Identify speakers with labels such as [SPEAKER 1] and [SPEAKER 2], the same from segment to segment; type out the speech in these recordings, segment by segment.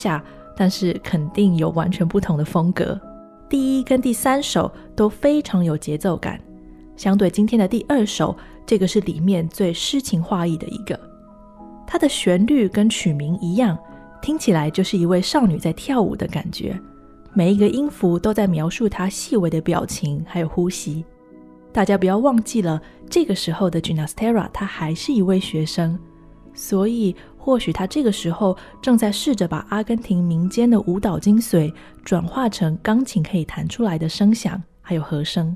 [SPEAKER 1] 下，但是肯定有完全不同的风格。第一跟第三首都非常有节奏感，相对今天的第二首，这个是里面最诗情画意的一个。它的旋律跟曲名一样，听起来就是一位少女在跳舞的感觉，每一个音符都在描述她细微的表情还有呼吸。大家不要忘记了，这个时候的 Ginastera 她还是一位学生，所以或许她这个时候正在试着把阿根廷民间的舞蹈精髓转化成钢琴可以弹出来的声响还有和声。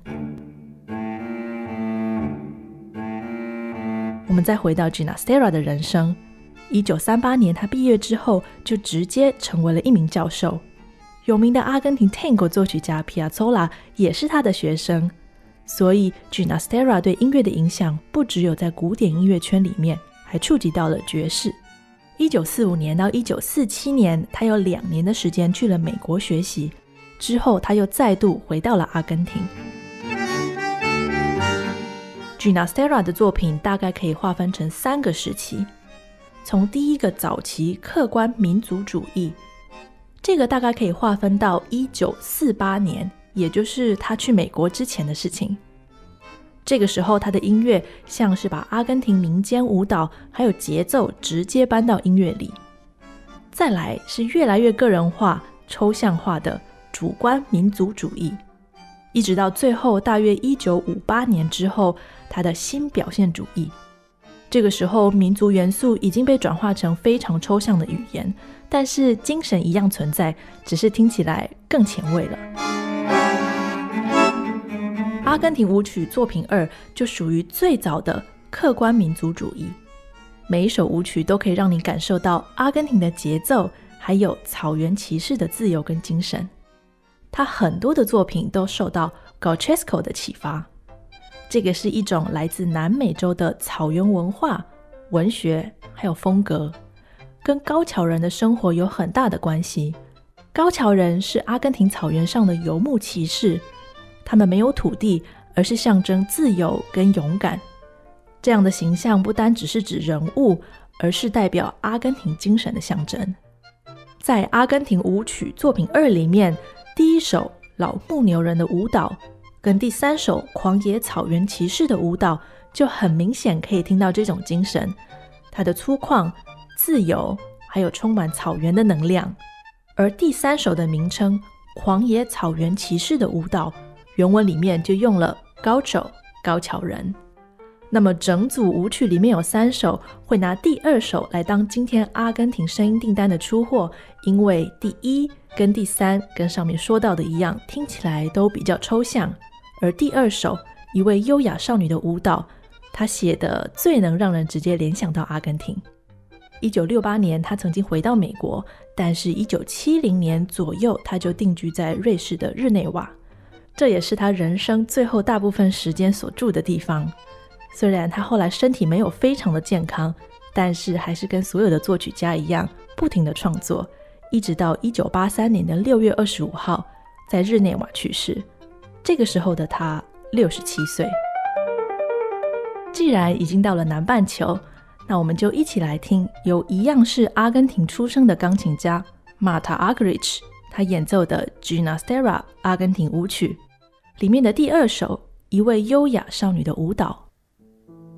[SPEAKER 1] 我们再回到 Ginastera 的人生，1938年她毕业之后就直接成为了一名教授。有名的阿根廷 Tango 作曲家 Piazzolla 也是她的学生，所以 Ginastera 对音乐的影响不只有在古典音乐圈里面，还触及到了爵士。1945年到1947年，她有2年的时间去了美国学习，之后她又再度回到了阿根廷。Ginastera 的作品大概可以划分成3个时期。从第一个早期客观民族主义，这个大概可以划分到1948年，也就是他去美国之前的事情。这个时候他的音乐像是把阿根廷民间舞蹈还有节奏直接搬到音乐里。再来是越来越个人化抽象化的主观民族主义，一直到最后大约1958年之后，他的新表现主义。这个时候民族元素已经被转化成非常抽象的语言，但是精神一样存在，只是听起来更前卫了。阿根廷舞曲作品2就属于最早的客观民族主义，每一首舞曲都可以让你感受到阿根廷的节奏，还有草原骑士的自由跟精神。他很多的作品都受到 Gauchesco 的启发，这个是一种来自南美洲的草原文化、文学还有风格，跟高桥人的生活有很大的关系。高桥人是阿根廷草原上的游牧骑士，他们没有土地，而是象征自由跟勇敢。这样的形象不单只是指人物，而是代表阿根廷精神的象征。在阿根廷舞曲作品2里面，第一首老牧牛人的舞蹈跟第3首狂野草原骑士的舞蹈就很明显可以听到这种精神，它的粗犷、自由还有充满草原的能量。而第3首的名称狂野草原骑士的舞蹈，原文里面就用了 Gaucho 高桥人。那么整组舞曲里面有3首会拿第2首来当今天阿根廷声音订单的出货，因为第1跟第3跟上面说到的一样，听起来都比较抽象。而第2首一位优雅少女的舞蹈，她写的最能让人直接联想到阿根廷。1968年她曾经回到美国，但是1970年左右她就定居在瑞士的日内瓦，这也是她人生最后大部分时间所住的地方。虽然她后来身体没有非常的健康，但是还是跟所有的作曲家一样不停的创作，一直到1983年的6月25号在日内瓦去世。这个时候的她67岁。既然已经到了南半球，那我们就一起来听由一样是阿根廷出生的钢琴家 Marta Argerich 他演奏的 Ginastera 阿根廷舞曲里面的第2首一位优雅少女的舞蹈。